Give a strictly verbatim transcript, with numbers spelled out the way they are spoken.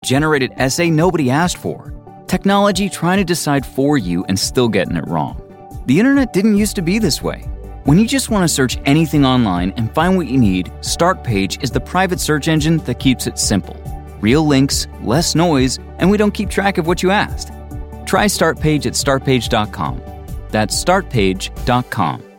Generated essay nobody asked for. Technology trying to decide for you and still getting it wrong. The internet didn't used to be this way. When you just want to search anything online and find what you need, Startpage is the private search engine that keeps it simple. Real links, less noise, and we don't keep track of what you asked. Try Startpage at startpage dot com. That's startpage dot com.